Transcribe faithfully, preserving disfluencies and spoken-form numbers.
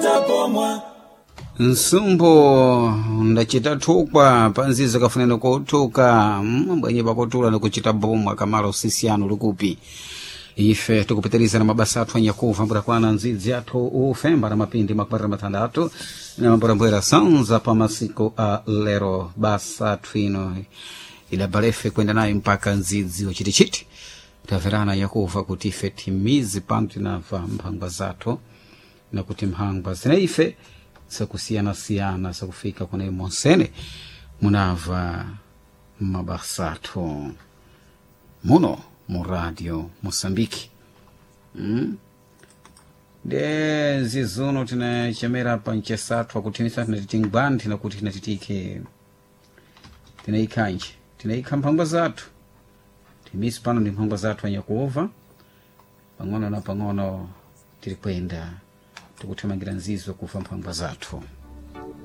nsumbo ndachita thukwa panzizo kafunena kothuka mbwenye bakotula nokuchita bomwa kamala usisiano lukupi ife tukupitiliza na mabasa athu anyakuva mbura kwana nzidzi athu ufemba na mapindi makubara matandatu na mambura mbwera sanza pa masiku a lero basa athu ino idabalefe kwenda nayo mpaka nzidzi wachitichiti taverana yakuva kuti ife timizi pano tinava mphangwa zathu na kuti mphangwa zina ife sakusiyana-siyana sakufika kuna imonsene munava mabasathu muno mu radio Mosambiki. Mm? De zizuno tinachemera pa nchesathu akutinisa tinatitingbanti na kuti tinatitike tinaikanje tinaika mphangwa zathu timisi pano ndi mphangwa zathu anyakuova pang'ono na pang'ono tilikwenda tukuthamangira nzizo kufa mphangwa zathu.